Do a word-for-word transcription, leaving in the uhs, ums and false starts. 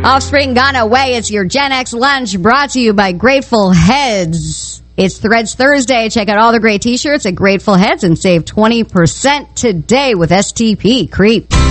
Offspring Gone Away. It's your Gen X lunch brought to you by Grateful Heads. It's Threads Thursday. Check out all the great t-shirts at Grateful Heads and save twenty percent today with S T P Creep.